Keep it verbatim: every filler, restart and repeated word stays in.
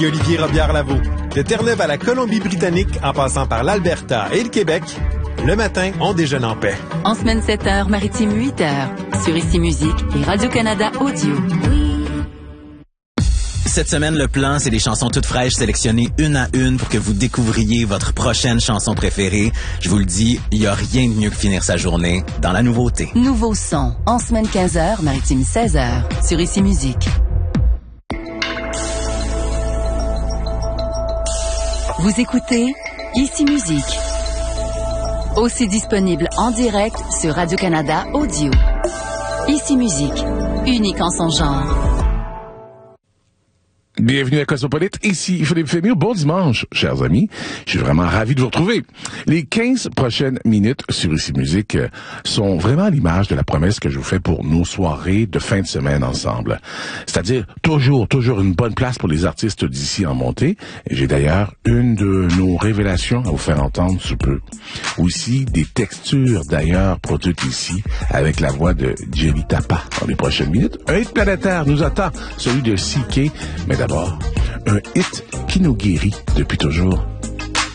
Olivier Robillard-Lavaux. De Terre-Neuve à la Colombie-Britannique, en passant par l'Alberta et le Québec, le matin, on déjeune en paix. En semaine sept heures, maritime huit heures. Sur Ici Musique et Radio-Canada Audio. Cette semaine, le plan, c'est des chansons toutes fraîches sélectionnées une à une pour que vous découvriez votre prochaine chanson préférée. Je vous le dis, il n'y a rien de mieux que finir sa journée dans la nouveauté. Nouveau son. En semaine quinze heures, maritime seize heures. Sur Ici Musique. Vous écoutez Ici Musique. Aussi disponible en direct sur Radio-Canada Audio. Ici Musique. Unique en son genre. Bienvenue à Cosmopolite, ici Philippe Fémur. Bon dimanche, chers amis. Je suis vraiment ravi de vous retrouver. Les quinze prochaines minutes sur Ici Musique sont vraiment à l'image de la promesse que je vous fais pour nos soirées de fin de semaine ensemble. C'est-à-dire toujours, toujours une bonne place pour les artistes d'ici en montée. Et j'ai d'ailleurs une de nos révélations à vous faire entendre sous peu. Aussi des textures d'ailleurs produites ici avec la voix de Jelly Tapa. Dans les prochaines minutes, un hit planétaire nous attend, celui de C K, mais d'abord, un hit qui nous guérit depuis toujours.